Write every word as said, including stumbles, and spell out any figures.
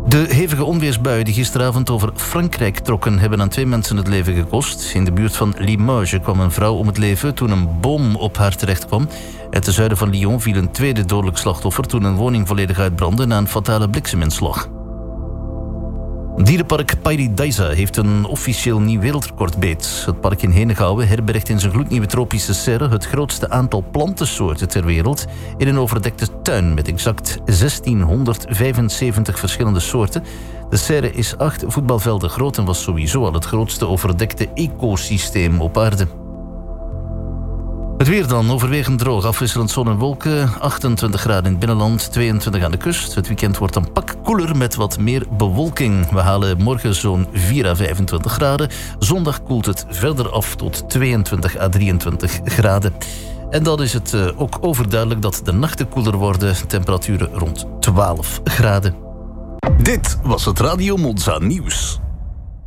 De hevige onweersbuien die gisteravond over Frankrijk trokken hebben aan twee mensen het leven gekost. In de buurt van Limoges kwam een vrouw om het leven toen een boom op haar terecht kwam. Uit het zuiden van Lyon viel een tweede dodelijk slachtoffer toen een woning volledig uitbrandde na een fatale blikseminslag. Dierenpark Paradise heeft een officieel nieuw wereldrecord beet. Het park in Henegouwen herbergt in zijn gloednieuwe tropische serre het grootste aantal plantensoorten ter wereld in een overdekte tuin met exact zestienhonderdvijfenzeventig verschillende soorten. De serre is acht voetbalvelden groot en was sowieso al het grootste overdekte ecosysteem op aarde. Het weer dan, overwegend droog, afwisselend zon en wolken. achtentwintig graden in het binnenland, tweeëntwintig aan de kust. Het weekend wordt een pak koeler met wat meer bewolking. We halen morgen zo'n vier à vijfentwintig graden. Zondag koelt het verder af tot tweeëntwintig à drieëntwintig graden. En dan is het uh, ook overduidelijk dat de nachten koeler worden. Temperaturen rond twaalf graden. Dit was het Radio Monza Nieuws.